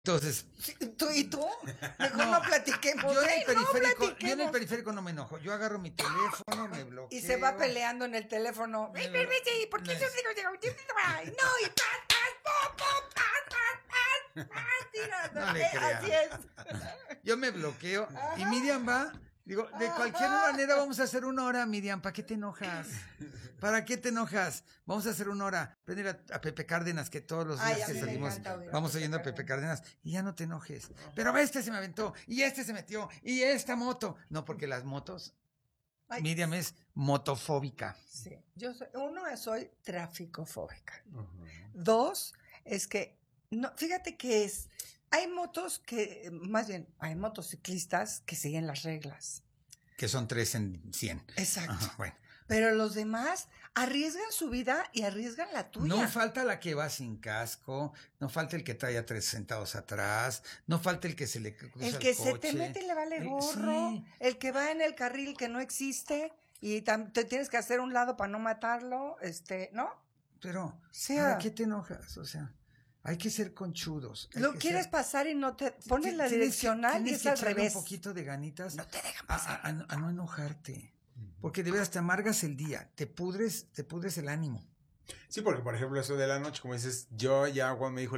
Entonces, Sí, ¿Tú? Mejor no platiquemos. yo en el No periférico, platiquemos. no me enojo. Yo agarro mi teléfono, me bloqueo. Y se va peleando en el teléfono. Me Ay, blo- ¿por qué no yo es- digo? Ay, no, y tira, No le creas. así es. Yo me bloqueo y Miriam va. Digo, de cualquier manera vamos a hacer 1 hora, Miriam. ¿Para qué te enojas? ¿Para qué te enojas? Vamos a hacer 1 hora. Prender a Pepe Cárdenas, que todos los días Ay, a que mí me salimos encanta oír a vamos Pepe oyendo a Pepe Cárdenas y ya no te enojes. Pero este se me aventó y este se metió y esta moto. No, porque las motos, Ay, Miriam es motofóbica. sí, soy traficofóbica. 2, es que, no, fíjate que hay motos que, más bien, hay motociclistas que siguen las reglas. Que son 3 en 100. Exacto. Ajá, bueno. Pero los demás arriesgan su vida y arriesgan la tuya. No falta la que va sin casco, no falta el que trae a 3 sentados atrás, no falta el que se le cruza El que se coche. te mete y le vale gorro, Sí. el que va en el carril que no existe y te tienes que hacer un lado para no matarlo, ¿no? Pero, Sí. ¿para qué te enojas? O sea, hay que ser conchudos. hay Lo que quieres ser- pasar y no te pones la Tienes que- direccional y tienes es que al echarle revés. un poquito de ganitas No te dejan a pasar. no enojarte. Porque de veras te amargas el día, te pudres el ánimo. Sí, porque por ejemplo eso de la noche, como dices, yo ya cuando me dijo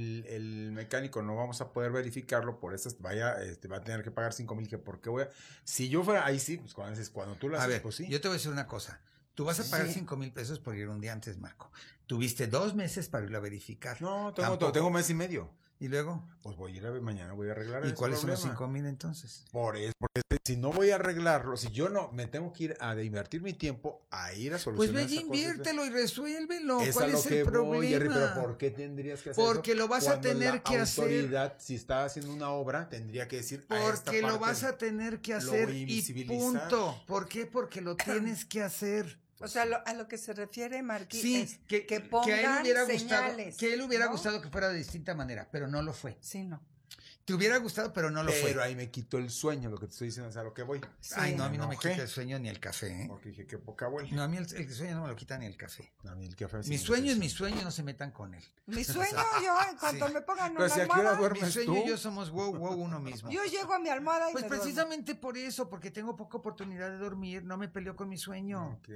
el mecánico, no vamos a poder verificarlo por estas, va a tener que pagar 5,000, que por qué voy a... Si yo fuera, ahí sí, pues cuando tú lo haces, A ver, pues sí. yo te voy a decir una cosa. Tú vas a pagar Sí. 5,000 pesos por ir un día antes, Marco. Tuviste 2 meses para irlo a verificar. No, Tampoco. tengo 1,5 meses. ¿Y luego? Pues voy a ir mañana, voy a arreglar ¿Y ese cuáles son los problema. 5,000 entonces? Por eso, porque si no voy a arreglarlo, si yo no me tengo que ir a invertir mi tiempo a ir a Pues solucionar ve y esa cosa, inviértelo y resuélvelo. es a ¿Cuál lo es que el voy, Jerry, problema? pero ¿por qué tendrías que hacer Porque eso? lo vas a Cuando tener la que hacer. autoridad, si está haciendo una obra, tendría que decir a esta Porque lo parte vas a tener que lo hacer voy a y invisibilizar. punto. ¿Por qué? Porque lo tienes que hacer. O sea, a lo que se refiere Marquí Sí, es que pongan a él hubiera señales. gustado, que él hubiera ¿no? gustado que fuera de distinta manera, pero no lo fue. Sí, no. Te hubiera gustado, pero no lo Pero fue. ahí me quitó el sueño, lo que te estoy diciendo, es a lo que voy. Sí. Ay, no, a mí no me enojé. quita el sueño ni el café, ¿eh? Porque dije, qué poca abuela. No, a mí el sueño no me lo quita ni el café. A mí el café sí Mi me sueño gusta. es mi sueño, no se metan con él. Mi sueño, yo, en cuanto Sí. me pongan Pero una si a qué hora almohada, duermes Mi sueño tú? y yo somos wow uno mismo. yo llego a mi almohada y Pues me duermo. precisamente por eso, porque tengo poca oportunidad de dormir, no me peleo con mi sueño. Ok.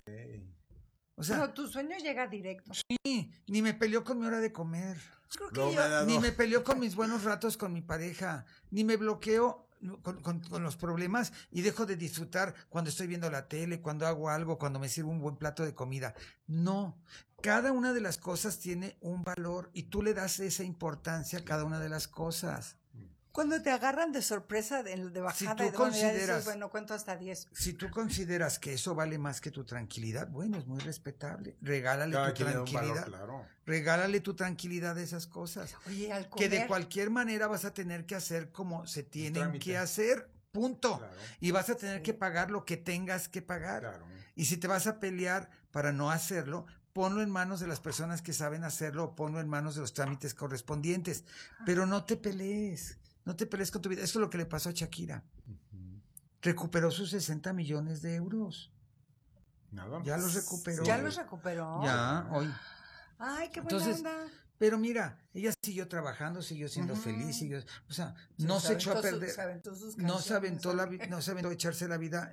O sea, No, tu sueño llega directo. sí, ni me peleo con mi hora de comer, Creo que No me yo, ha dado- ni me peleo con mis buenos ratos con mi pareja, ni me bloqueo con los problemas y dejo de disfrutar cuando estoy viendo la tele, cuando hago algo, cuando me sirvo un buen plato de comida. No, cada una de las cosas tiene un valor y tú le das esa importancia a cada una de las cosas. cuando te agarran de sorpresa de bajada, Si tú y de donde ya consideras- dices, bueno, cuento hasta 10. Si tú consideras que eso vale más que tu tranquilidad, bueno, es muy respetable. Regálale Cada tu quien le da un tranquilidad. valor, claro. Regálale tu tranquilidad de esas cosas. Oye, al Que comer, de cualquier manera vas a tener que hacer como se tienen trámite. que hacer, punto. Claro. Y vas a tener que pagar lo que tengas que pagar. Claro. Y si te vas a pelear para no hacerlo, ponlo en manos de las personas que saben hacerlo o ponlo en manos de los trámites correspondientes. Pero no te pelees. No te pelees con tu vida. Eso es lo que le pasó a Shakira. Recuperó sus 60 millones de euros. Nada más. Ya los recuperó. ¿Ya los recuperó? Ya, hoy. Ay, qué buena Entonces, onda. pero mira, ella siguió trabajando, siguió siendo Ujú. feliz, siguió, o sea, Sí, no se echó a perder, se aventó sus no se canciones, aventó no se aventó a echarse la vida,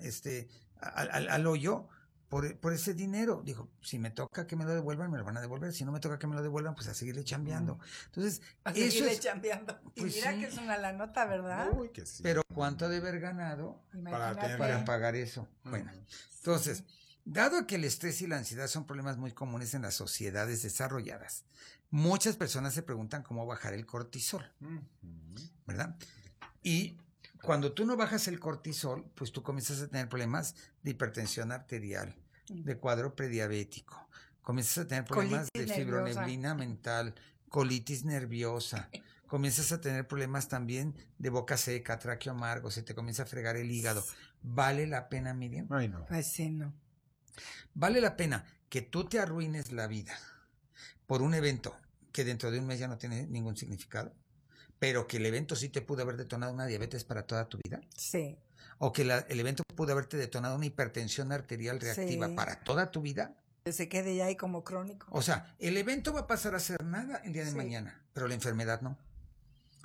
al hoyo por ese dinero. Dijo, si me toca que me lo devuelvan, me lo van a devolver. Si no me toca que me lo devuelvan, pues a seguirle chambeando. Entonces, A eso seguirle es, chambeando. Y pues mira sí. que es una la nota, ¿verdad? Uy, que sí. pero ¿cuánto ha de haber ganado Imagínate. tener- para pagar eso? Bueno, Ujú. entonces, dado que el estrés y la ansiedad son problemas muy comunes en las sociedades desarrolladas, muchas personas se preguntan cómo bajar el cortisol, Ujú. ¿verdad? Y cuando tú no bajas el cortisol, pues tú comienzas a tener problemas de hipertensión arterial, de cuadro prediabético, comienzas a tener problemas Colitis de fibroneblina mental, colitis nerviosa, comienzas a tener problemas también de boca seca, tráqueo amargo, se te comienza a fregar el hígado. ¿Vale la pena, Miriam? Ay, no. Pues sí, no. ¿Vale la pena que tú te arruines la vida por un evento que dentro de un mes ya no tiene ningún significado? Pero que el evento sí te pudo haber detonado una diabetes para toda tu vida. Sí. O que el evento pudo haberte detonado una hipertensión arterial reactiva Sí. para toda tu vida. Que se quede ya ahí como crónico. O sea, el evento va a pasar a ser nada el día de Sí. mañana, pero la enfermedad no.